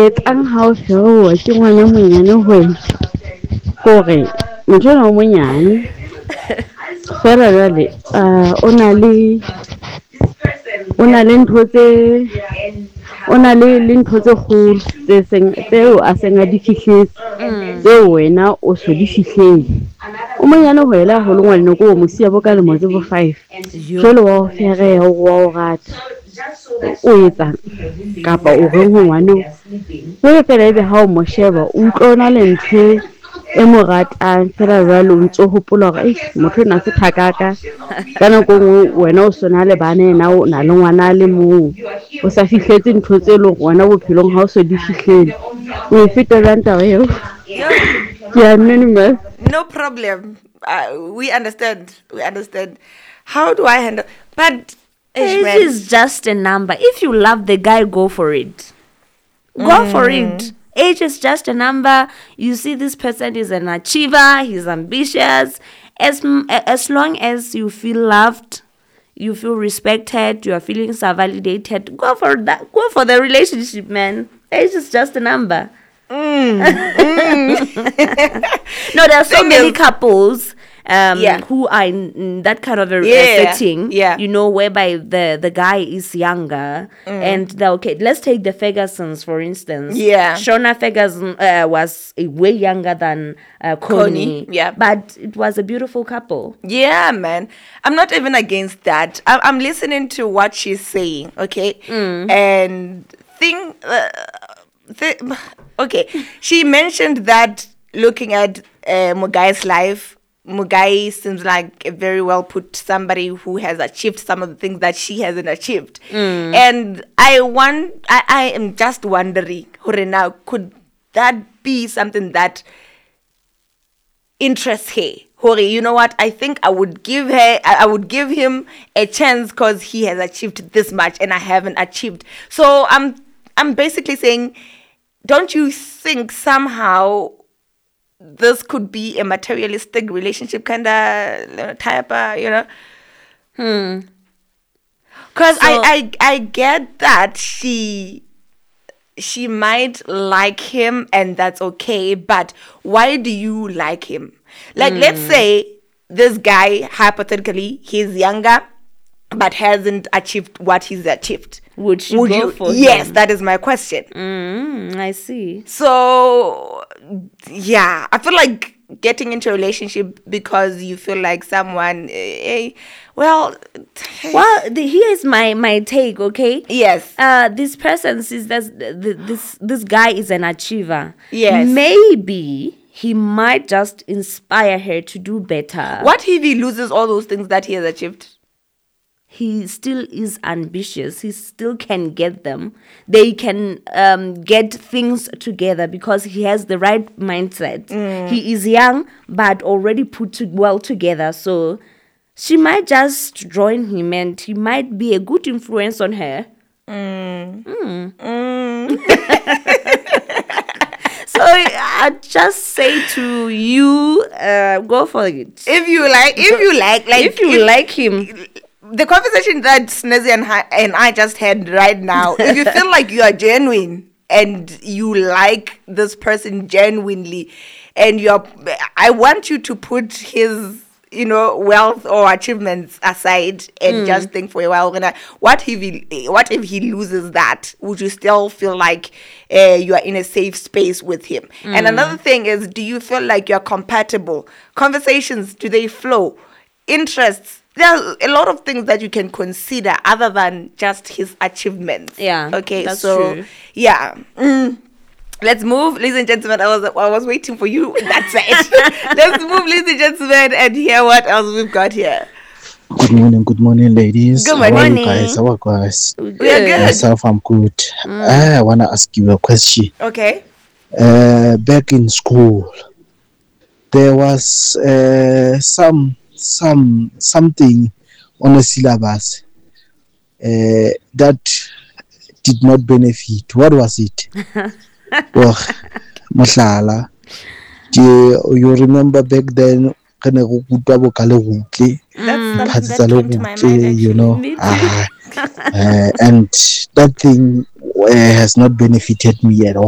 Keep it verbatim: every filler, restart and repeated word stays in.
etsang ha o fewa ke ngwana monyane hore hore motho o monyane fela jwale o na le o na le ntho tse o na le le ntho tse kgolo tse seng tseo a seng a di fihletse tseo wena o so di fihlele o monyane ho ela ho le ngwana ko mo siya bo ka le mo tse bo five jwale wa o fere wa o rata o etsa kapa o reng ho ngwana o fela ebe ha o mo sheba o utlwana le ntho e mo ratang fela jwale o ntso hopola hore motho na se thakaka ka nako nngwe wena o sona le bana na o na le ngwana le mong o sa fihletse ntho tse le wena bophelong ha o so di fihlele o e fetela ntaba eo ya nne no problem. Uh, we understand. We understand. How do I handle? But age is just a number. If you love the guy, go for it. Go mm. for it. Age is just a number. You see, this person is an achiever. He's ambitious. As as long as you feel loved, you feel respected, your feelings are validated, go for that. Go for the relationship, man. Age is just a number. Mm. mm. No, there are so Thing many is, couples um, yeah. who are in, in that kind of a, yeah. a setting, yeah. you know, whereby the, the guy is younger. Mm. And, the, okay, let's take the Fergusons, for instance. Yeah. Shona Ferguson uh, was uh, way younger than uh, Connie. Connie. Yeah. But it was a beautiful couple. Yeah, man. I'm not even against that. I- I'm listening to what she's saying, okay? Mm. And think... Uh, th- okay, she mentioned that looking at uh, Mugai's life, Mugai seems like a very well put somebody who has achieved some of the things that she hasn't achieved. Mm. And I want, I, I am just wondering, now, could that be something that interests her? Hori, you know what? I think I would give her, I would give him a chance because he has achieved this much and I haven't achieved. So I'm, I'm basically saying, don't you think somehow this could be a materialistic relationship kind of type, uh, you know? Hmm. Because So- I, I, I get that she she might like him and that's okay, but why do you like him? Like, let's say this guy, hypothetically, he's younger, but hasn't achieved what he's achieved. Would you Would go you? for Yes, him? that is my question. Mm, I see. So, yeah, I feel like getting into a relationship because you feel like someone, eh, well, Well, the, here's my, my take, okay? yes, Uh, this person sees that th- this this guy is an achiever. Yes. Maybe he might just inspire her to do better. what if he loses all those things that he has achieved? He still is ambitious. He still can get them. They can um, get things together because he has the right mindset. He is young, but already put to, well together. So she might just join him and he might be a good influence on her. So I just say to you, uh, go for it. If you like, if you like, like, If you like him, the conversation that Snezzy and I, and I just had right now, if you feel like you are genuine and you like this person genuinely, and you're, I want you to put his, you know, wealth or achievements aside and just think for a while. Gonna, what if he, what if he loses that? Would you still feel like uh, you are in a safe space with him? And another thing is, do you feel like you're compatible? Conversations, do they flow? Interests. There are a lot of things that you can consider other than just his achievements. Yeah, Okay. that's so true. yeah. Mm. Let's move, ladies and gentlemen. I was I was waiting for you. That's it. Let's move, ladies and gentlemen, and hear what else we've got here. Good morning, good morning, ladies. Good How are morning. you guys? How are you guys? We are good. Myself, I'm good. Ah, I want to ask you a question. Okay. Uh, back in school, there was uh, some some something on the syllabus uh, that did not benefit. What was it? Oh, mohlala. Do you remember back then? Re ne re rutwa bokale gutle, That's parts something tsa that came to my legutle, mind, you actually. know. Me too. Ah, uh, and that thing uh, has not benefited me at all.